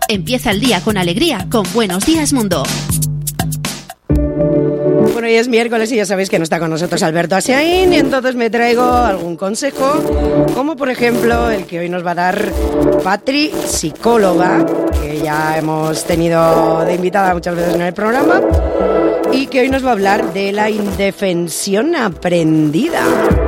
Empieza el día con alegría con Buenos Días Mundo. Bueno, hoy es miércoles y ya sabéis que no está con nosotros Alberto Asiaín, y entonces me traigo algún consejo, como por ejemplo el que hoy nos va a dar Patri, psicóloga, que ya hemos tenido de invitada muchas veces en el programa, y que hoy nos va a hablar de la indefensión aprendida.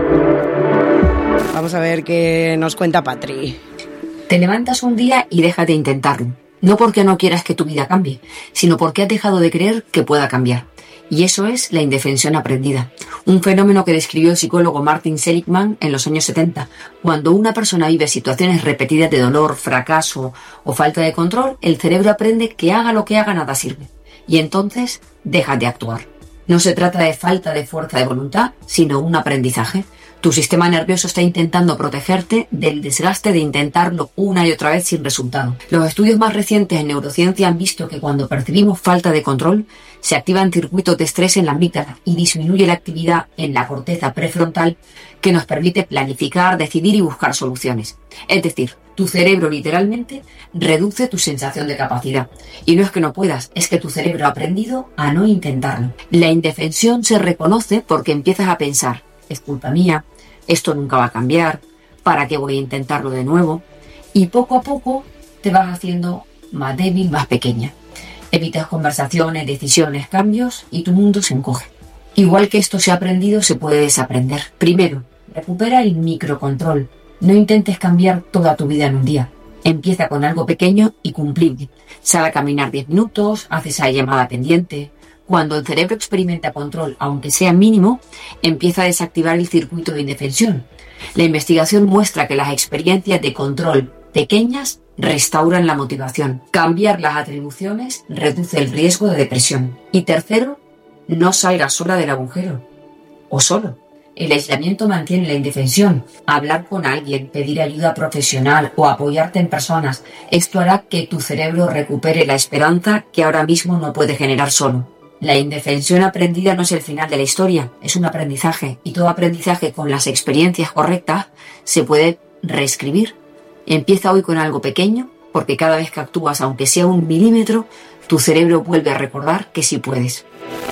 Vamos a ver qué nos cuenta Patri. Te levantas un día y dejas de intentarlo. No porque no quieras que tu vida cambie, sino porque has dejado de creer que pueda cambiar. Y eso es la indefensión aprendida, un fenómeno que describió el psicólogo Martin Seligman en los años 70. Cuando una persona vive situaciones repetidas de dolor, fracaso o falta de control, el cerebro aprende que haga lo que haga nada sirve. Y entonces dejas de actuar. No se trata de falta de fuerza de voluntad, sino un aprendizaje. Tu sistema nervioso está intentando protegerte del desgaste de intentarlo una y otra vez sin resultado. Los estudios más recientes en neurociencia han visto que cuando percibimos falta de control, se activan circuitos de estrés en la amígdala y disminuye la actividad en la corteza prefrontal que nos permite planificar, decidir y buscar soluciones. Es decir, tu cerebro literalmente reduce tu sensación de capacidad. Y no es que no puedas, es que tu cerebro ha aprendido a no intentarlo. La indefensión se reconoce porque empiezas a pensar: es culpa mía, esto nunca va a cambiar, ¿para qué voy a intentarlo de nuevo? Y poco a poco te vas haciendo más débil, más pequeña. Evitas conversaciones, decisiones, cambios y tu mundo se encoge. Igual que esto se ha aprendido, se puede desaprender. Primero, recupera el microcontrol. No intentes cambiar toda tu vida en un día. Empieza con algo pequeño y cumplible. Sal a caminar 10 minutos, haz esa llamada pendiente. Cuando el cerebro experimenta control, aunque sea mínimo, empieza a desactivar el circuito de indefensión. La investigación muestra que las experiencias de control pequeñas restauran la motivación. Cambiar las atribuciones reduce el riesgo de depresión. Y tercero, no salgas sola del agujero. O solo. El aislamiento mantiene la indefensión. Hablar con alguien, pedir ayuda profesional o apoyarte en personas, esto hará que tu cerebro recupere la esperanza que ahora mismo no puede generar solo. La indefensión aprendida no es el final de la historia, es un aprendizaje, y todo aprendizaje con las experiencias correctas se puede reescribir. Empieza hoy con algo pequeño, porque cada vez que actúas, aunque sea 1 milímetro, tu cerebro vuelve a recordar que sí puedes.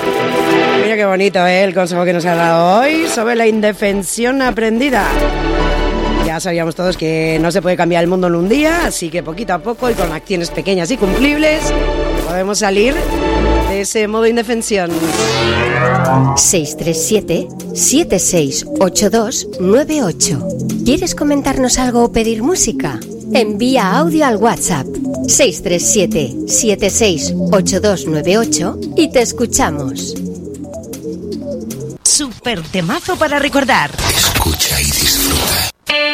Mira qué bonito, el consejo que nos ha dado hoy sobre la indefensión aprendida. Ya sabíamos todos que no se puede cambiar el mundo en un día, así que poquito a poco y con acciones pequeñas y cumplibles podemos salir de ese modo indefensión. 637-768298. ¿Quieres comentarnos algo o pedir música? Envía audio al WhatsApp 637-768298 y te escuchamos. Super temazo para recordar. Escucha y disfruta.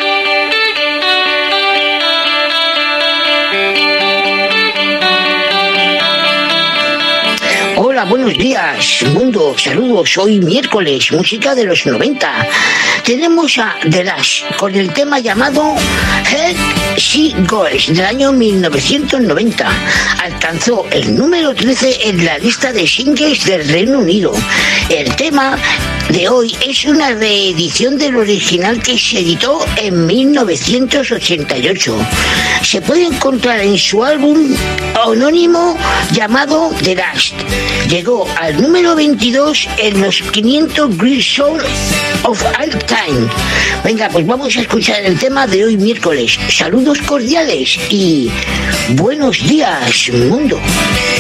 Hola, buenos días, mundo, saludos. Hoy miércoles, música de los 90. Tenemos a The Lash con el tema llamado Here She Goes del año 1990. Alcanzó el número 13 en la lista de singles del Reino Unido. El tema de hoy es una reedición del original que se editó en 1988. Se puede encontrar en su álbum anónimo llamado The Last. Llegó al número 22 en los 500 Great Songs of All Time. Venga, pues vamos a escuchar el tema de hoy miércoles. Saludos cordiales y buenos días, mundo.